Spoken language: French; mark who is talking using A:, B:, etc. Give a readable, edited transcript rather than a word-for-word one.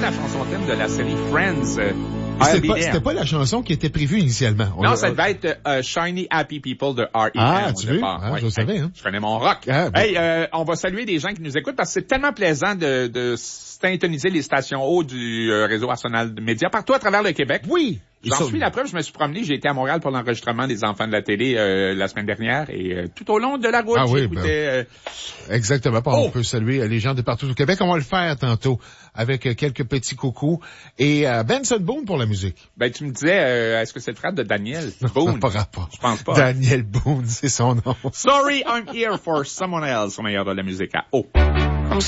A: la chanson thème de la série Friends.
B: C'était pas la chanson qui était prévue initialement.
A: Non, ça devait être Shiny Happy People de R.E.M.
B: Ah, tu veux?
A: Ouais,
B: je le savais, hein.
A: Je connais mon rock.
B: Ah, bon.
A: Hey, on va saluer des gens qui nous écoutent parce que c'est tellement plaisant de syntoniser les stations haut du réseau Arsenal de médias partout à travers le Québec.
B: Oui.
A: J'en suis la preuve, je me suis promené, j'ai été à Montréal pour l'enregistrement des Enfants de la télé la semaine dernière et tout au long de la route, j'écoutais...
B: Exactement. On peut saluer les gens de partout au Québec. On va le faire tantôt avec quelques petits coucous. Et Benson Boone pour la musique.
A: Ben, tu me disais, est-ce que c'est le frère de Daniel Boone?
B: Non, pas rapport.
A: Je pense pas.
B: Daniel Boone, c'est son nom.
A: Sorry, I'm here for someone else. On meilleur de la musique à O.